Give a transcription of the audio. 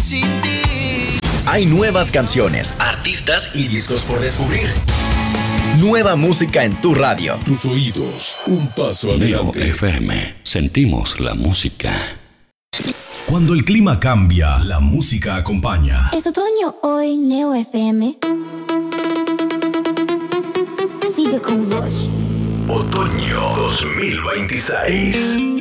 sin ti. Hay nuevas canciones, artistas y discos por descubrir. Nueva música en tu radio. Tus oídos, un paso adelante. Neo FM, sentimos la música. Cuando el clima cambia, la música acompaña. Es otoño hoy, Neo FM. Sigue con vos. Otoño 2026.